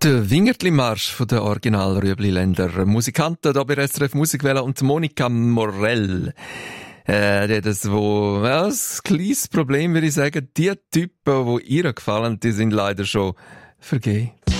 Der Wingertli-Marsch von den Original-Rüebli-Länder. Musikanten da bei SRF Musikwelle und Monika Morell. Die hat das, ein kleines Problem, würde ich sagen. Die Typen, die ihr gefallen, die sind leider schon vergeben.